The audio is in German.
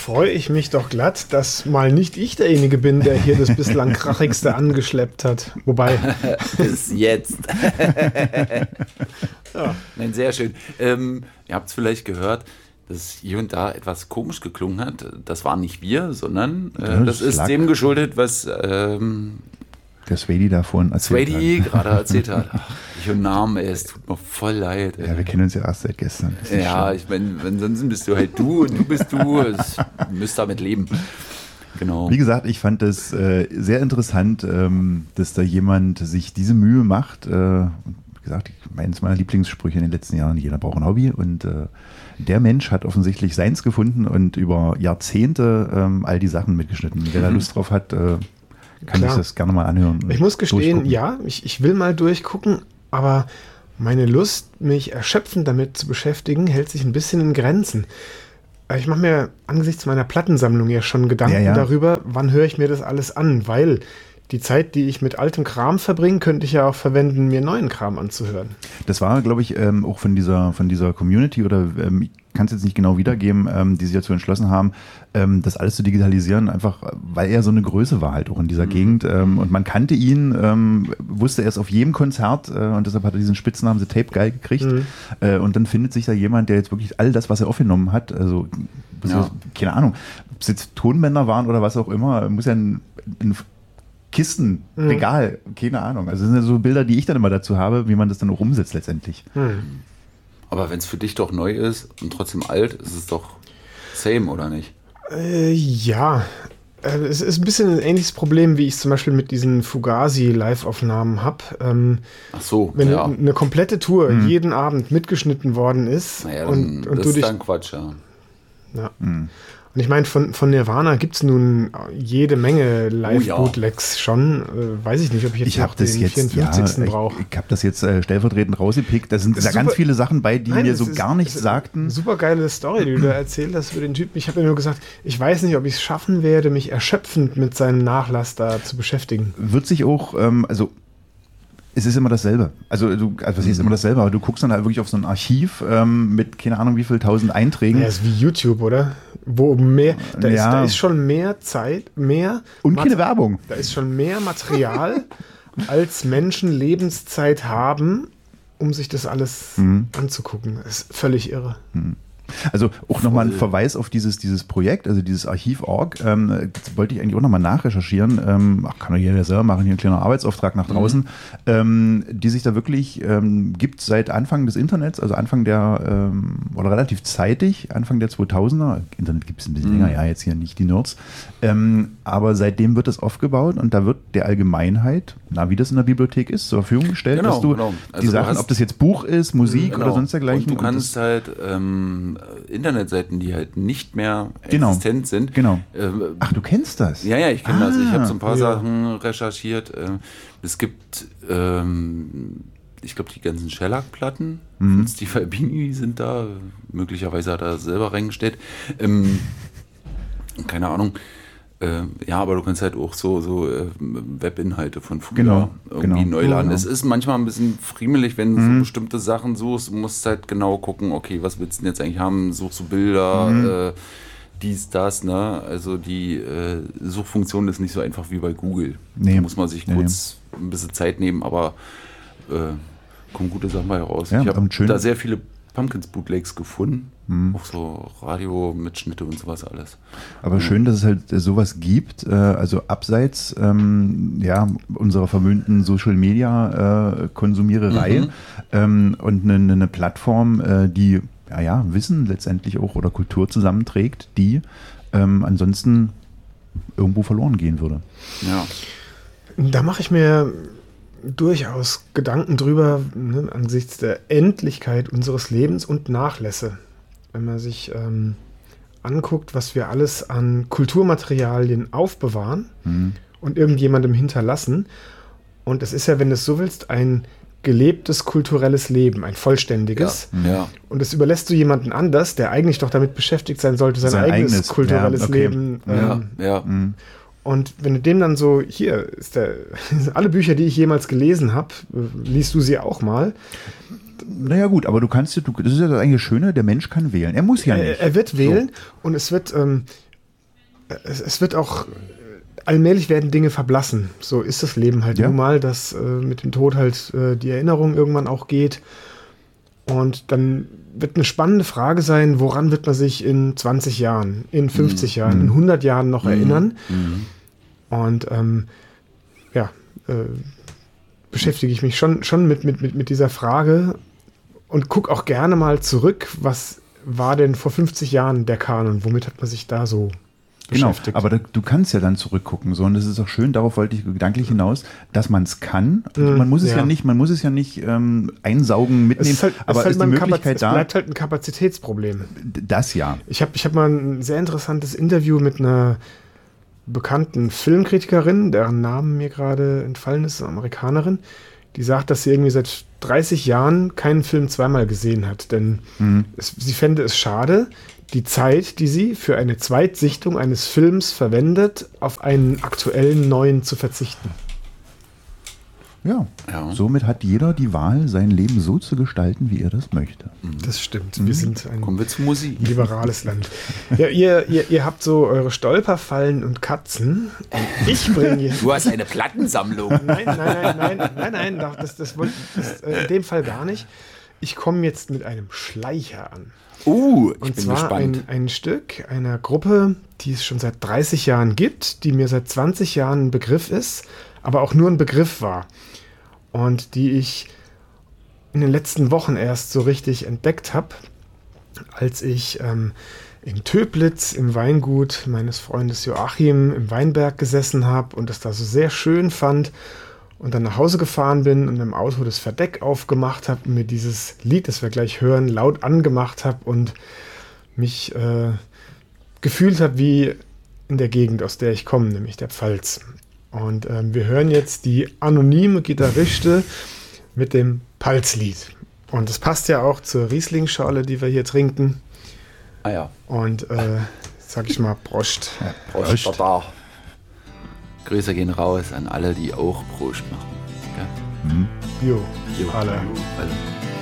freue ich mich doch glatt, dass mal nicht ich derjenige bin, der hier das bislang krachigste angeschleppt hat. Wobei... Bis jetzt. Ja. Nein, sehr schön. Ihr habt es vielleicht gehört, dass es hier und da etwas komisch geklungen hat. Das waren nicht wir, sondern das ist dem geschuldet, was der Swady da vorhin erzählt Swady gerade erzählt hat. Ach, ich und Namen, es tut mir voll leid. Ja, wir kennen uns ja erst seit gestern. Ja, ich meine, ansonsten bist du halt du und du bist du. Ihr müsst damit leben. Genau. Wie gesagt, ich fand das sehr interessant, dass da jemand sich diese Mühe macht. Wie gesagt, eines meiner Lieblingssprüche in den letzten Jahren, jeder braucht ein Hobby. Und der Mensch hat offensichtlich seins gefunden und über Jahrzehnte all die Sachen mitgeschnitten. Wer da Lust drauf hat, kann ich das gerne mal anhören. Ich muss gestehen, ja, ich will mal durchgucken, aber meine Lust, mich erschöpfend damit zu beschäftigen, hält sich ein bisschen in Grenzen. Ich mache mir angesichts meiner Plattensammlung ja schon Gedanken darüber, wann höre ich mir das alles an, weil die Zeit, die ich mit altem Kram verbringe, könnte ich ja auch verwenden, mir neuen Kram anzuhören. Das war, glaube ich, auch von dieser Community oder ich kann es jetzt nicht genau wiedergeben, die sich dazu entschlossen haben, das alles zu digitalisieren, einfach weil er so eine Größe war halt auch in dieser Gegend und man kannte ihn, wusste er ist auf jedem Konzert und deshalb hat er diesen Spitznamen The Tape Guy gekriegt und dann findet sich da jemand, der jetzt wirklich all das, was er aufgenommen hat, also keine Ahnung, ob es jetzt Tonbänder waren oder was auch immer, muss ja ein Kisten, Regal, keine Ahnung. Also das sind ja so Bilder, die ich dann immer dazu habe, wie man das dann auch umsetzt letztendlich. Aber wenn es für dich doch neu ist und trotzdem alt, ist es doch same, oder nicht? Ja, es ist ein bisschen ein ähnliches Problem, wie ich es zum Beispiel mit diesen Fugazi-Live-Aufnahmen habe. Ach so, wenn eine komplette Tour jeden Abend mitgeschnitten worden ist und das du ist dich... dann Quatsch, ja. Ja. Und ich meine, von Nirvana gibt es nun jede Menge Live-Bootlegs schon. Weiß ich nicht, ob ich jetzt noch den 54. brauche. Ich habe das jetzt stellvertretend rausgepickt. Da sind da ganz viele Sachen bei, die mir so gar nichts sagten. Super geile Story, die du da erzählt hast über den Typen. Ich habe ja nur gesagt, ich weiß nicht, ob ich es schaffen werde, mich erschöpfend mit seinem Nachlass da zu beschäftigen. Wird sich auch, es ist immer dasselbe. Also was ist immer dasselbe, aber du guckst dann halt wirklich auf so ein Archiv mit keine Ahnung wie viel 1000 Einträgen. Ja, ist wie YouTube, oder? Wo mehr, da ist schon mehr Zeit, mehr... Und keine Werbung. Da ist schon mehr Material, als Menschen Lebenszeit haben, um sich das alles anzugucken. Das ist völlig irre. Also auch nochmal ein Verweis auf dieses Projekt, also dieses Archiv.org, wollte ich eigentlich auch nochmal nachrecherchieren, kann doch jeder selber machen, hier ein kleiner Arbeitsauftrag nach draußen, die sich da wirklich gibt seit Anfang des Internets, also Anfang der, oder relativ zeitig, Anfang der 2000er, Internet gibt es ein bisschen länger, ja, jetzt hier nicht die Nerds, aber seitdem wird das aufgebaut und da wird der Allgemeinheit, wie das in der Bibliothek ist, zur Verfügung gestellt, dass du Also die Sachen, ob das jetzt Buch ist, Musik oder sonst dergleichen. Und du kannst halt Internetseiten, die halt nicht mehr existent sind. Genau. Ach, du kennst das? Ja, ich kenne das. Ich habe so ein paar Sachen recherchiert. Es gibt, ich glaube, die ganzen Shellac-Platten von Steve Albini sind da. Möglicherweise hat er selber reingestellt. Keine Ahnung. Aber du kannst halt auch so Webinhalte von früher irgendwie neu laden. Es ist manchmal ein bisschen friemelig, wenn du so bestimmte Sachen suchst. Du musst halt genau gucken, okay, was willst du denn jetzt eigentlich haben? Suchst du Bilder, dies, das, ne? Also die Suchfunktion ist nicht so einfach wie bei Google. Da muss man sich kurz ein bisschen Zeit nehmen, aber kommen gute Sachen bei raus. Ja, ich habe da sehr viele Pumpkins-Bootlegs gefunden. Auch so Radio-Mitschnitte und sowas alles. Aber schön, dass es halt sowas gibt, also abseits unserer verwöhnten Social-Media-Konsumiererei und eine Plattform, die Wissen letztendlich auch oder Kultur zusammenträgt, die ansonsten irgendwo verloren gehen würde. Ja. Da mache ich mir durchaus Gedanken drüber, angesichts der Endlichkeit unseres Lebens und Nachlässe. Wenn man sich anguckt, was wir alles an Kulturmaterialien aufbewahren und irgendjemandem hinterlassen. Und es ist ja, wenn du es so willst, ein gelebtes kulturelles Leben, ein vollständiges. Ja. Und das überlässt du jemanden anders, der eigentlich doch damit beschäftigt sein sollte, sein eigenes kulturelles Leben. Und wenn du dem dann so, hier ist alle Bücher, die ich jemals gelesen habe, liest du sie auch mal. Naja gut, aber das ist ja das eigentlich Schöne, der Mensch kann wählen. Er muss ja nicht. Er wird wählen und es wird es wird auch, allmählich werden Dinge verblassen. So ist das Leben halt nun mal, dass mit dem Tod halt die Erinnerung irgendwann auch geht. Und dann wird eine spannende Frage sein, woran wird man sich in 20 Jahren, in 50 Jahren, in 100 Jahren noch erinnern? Und beschäftige ich mich schon mit dieser Frage und gucke auch gerne mal zurück, was war denn vor 50 Jahren der Kanon? Womit hat man sich da so beschäftigt? Genau, aber du kannst ja dann zurückgucken. So, und das ist auch schön, darauf wollte ich gedanklich hinaus, dass man es kann. Man muss es ja nicht einsaugen, mitnehmen, aber ist die Möglichkeit da. Es bleibt halt ein Kapazitätsproblem. Das ja. Ich hab mal ein sehr interessantes Interview mit einer bekannten Filmkritikerin, deren Namen mir gerade entfallen ist, eine Amerikanerin, die sagt, dass sie irgendwie seit 30 Jahren keinen Film zweimal gesehen hat, denn sie fände es schade, die Zeit, die sie für eine Zweitsichtung eines Films verwendet, auf einen aktuellen neuen zu verzichten. Ja, somit hat jeder die Wahl, sein Leben so zu gestalten, wie er das möchte. Das stimmt. Wir sind ein Kommen wir zur Musik. liberales Land. Ja, ihr habt so eure Stolperfallen und Katzen. Und ich bringe hier... Du hast eine Plattensammlung. Nein, das wollte ich in dem Fall gar nicht. Ich komme jetzt mit einem Schleicher an. Ich und bin zwar gespannt. ein Stück einer Gruppe, die es schon seit 30 Jahren gibt, die mir seit 20 Jahren ein Begriff ist, aber auch nur ein Begriff war. Und die ich in den letzten Wochen erst so richtig entdeckt habe, als ich in Töplitz im Weingut meines Freundes Joachim im Weinberg gesessen habe und das da so sehr schön fand und dann nach Hause gefahren bin und im Auto das Verdeck aufgemacht habe und mir dieses Lied, das wir gleich hören, laut angemacht habe und mich gefühlt habe wie in der Gegend, aus der ich komme, nämlich der Pfalz. Und wir hören jetzt die anonyme Gitarriste mit dem Pfalzlied. Und das passt ja auch zur Riesling-Schorle, die wir hier trinken. Ah ja. Und sag ich mal, Prost. Ja, Prost. Da. Grüße gehen raus an alle, die auch Prost machen. Ja? Jo, alle. Alle.